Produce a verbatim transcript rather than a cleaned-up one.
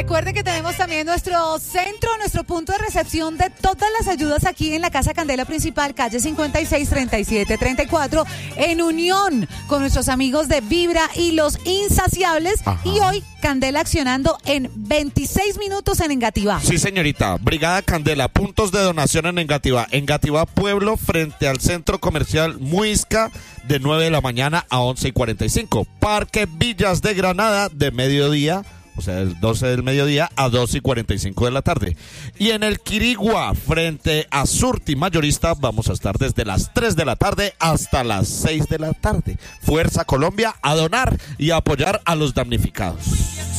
Recuerde que tenemos también nuestro centro, nuestro punto de recepción de todas las ayudas aquí en la Casa Candela Principal, calle cincuenta y seis, treinta y siete treinta y cuatro, en unión con nuestros amigos de Vibra y los Insaciables. Ajá. Y hoy, Candela accionando en veintiséis minutos en Engativá. Sí, señorita. Brigada Candela, puntos de donación en Engativá. Engativá Pueblo, frente al centro comercial Muisca, de nueve de la mañana a once y cuarenta y cinco. Parque Villas de Granada, de mediodía, o sea, el doce del mediodía a doce y cuarenta y cinco de la tarde. Y en el Quirigua, frente a Surti Mayorista, vamos a estar desde las tres de la tarde hasta las seis de la tarde. Fuerza Colombia, a donar y a apoyar a los damnificados.